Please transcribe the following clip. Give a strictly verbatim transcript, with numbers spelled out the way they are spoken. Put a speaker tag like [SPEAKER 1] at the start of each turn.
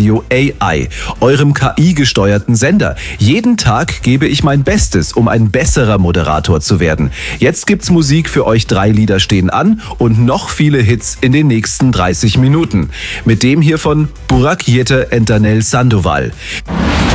[SPEAKER 1] Radio A I, eurem K I-gesteuerten Sender. Jeden Tag gebe ich mein Bestes, um ein besserer Moderator zu werden. Jetzt gibt's Musik für euch, drei Lieder stehen an und noch viele Hits in den nächsten dreißig Minuten. Mit dem hier von Burak Yete Entanel Sandoval.